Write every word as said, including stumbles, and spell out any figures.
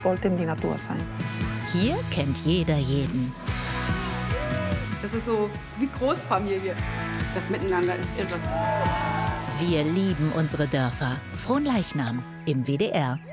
wollten die Natur sein. Hier kennt jeder jeden. Es ist so wie Großfamilie. Das Miteinander ist irre. Wir lieben unsere Dörfer. Fronleichnam im W D R.